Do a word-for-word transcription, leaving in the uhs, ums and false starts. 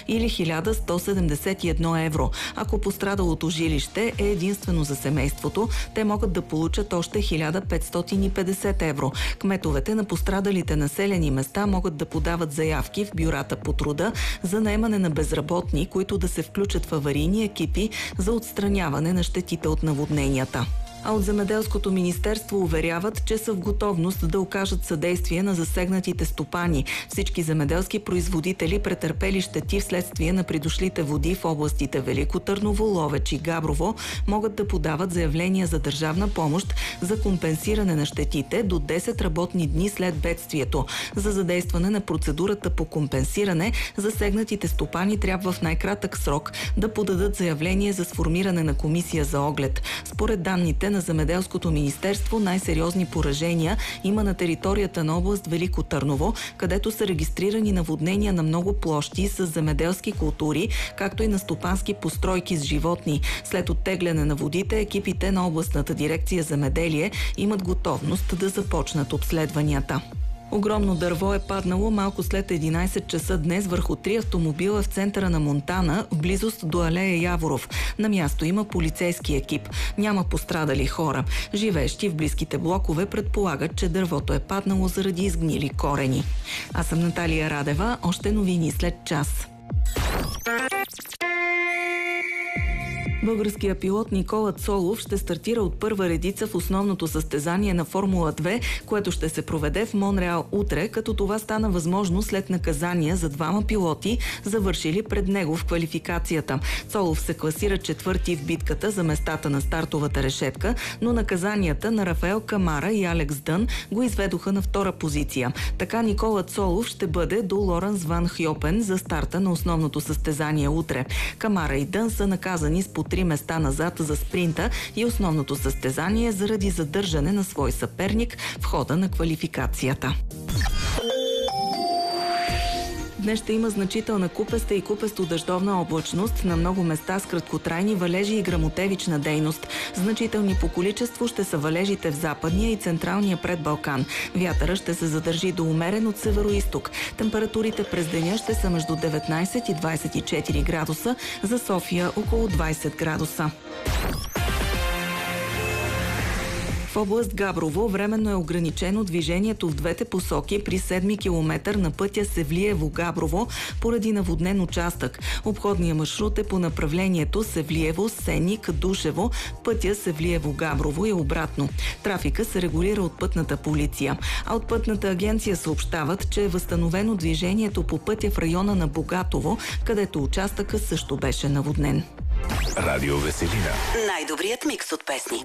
или хиляда сто седемдесет и едно евро. Ако пострадалото жилище е единствено за семейството, те могат да получат още хиляда петстотин и петдесет евро. Кметовете на пострадалите населени места могат да подават заявки в бюрата по труда за наемане на безработни, които да се включат в аварийни екипи за отстраняване на щетите от наводненията. А от Земеделското министерство уверяват, че са в готовност да окажат съдействие на засегнатите стопани. Всички земеделски производители, претърпели щети вследствие на придошлите води в областите Велико Търново, Ловеч и Габрово, могат да подават заявления за държавна помощ за компенсиране на щетите до десет работни дни след бедствието. За задействане на процедурата по компенсиране, засегнатите стопани трябва в най-кратък срок да подадат заявление за сформиране на комисия за оглед. Според данните на Земеделското министерство, най-сериозни поражения има на територията на област Велико Търново, където са регистрирани наводнения на много площи с земеделски култури, както и на стопански постройки с животни. След оттегляне на водите, екипите на областната дирекция земеделие имат готовност да започнат обследванията. Огромно дърво е паднало малко след единайсет часа днес върху три автомобила в центъра на Монтана, в близост до алея Яворов. На място има полицейски екип. Няма пострадали хора. Живеещи в близките блокове предполагат, че дървото е паднало заради изгнили корени. Аз съм Наталия Радева. Още новини след час. Българският пилот Никола Цолов ще стартира от първа редица в основното състезание на Формула две, което ще се проведе в Монреал утре, като това стана възможно след наказания за двама пилоти, завършили пред него в квалификацията. Цолов се класира четвърти в битката за местата на стартовата решетка, но наказанията на Рафаел Камара и Алекс Дън го изведоха на втора позиция. Така Никола Цолов ще бъде до Лоренс Ван Хьопен за старта на основното състезание утре. Камара и Дън са наказани с по три места назад за спринта и основното състезание заради задържане на свой съперник в хода на квалификацията. Днес ще има значителна купеста и купесто-дъждовна облачност, на много места с краткотрайни валежи и гръмотевична дейност. Значителни по количество ще са валежите в западния и централния предбалкан. Вятъра ще се задържи до умерен от североизток. Температурите през деня ще са между деветнайсет и двайсет и четири градуса, за София около двайсет градуса. В област Габрово временно е ограничено движението в двете посоки при седми километър на пътя Севлиево-Габрово поради наводнен участък. Обходният маршрут е по направлението Севлиево, Сеник, Душево, пътя Севлиево-Габрово и обратно. Трафика се регулира от пътната полиция. А от пътната агенция съобщават, че е възстановено движението по пътя в района на Богатово, където участъка също беше наводнен. Радио Веселина. Най-добрият микс от песни.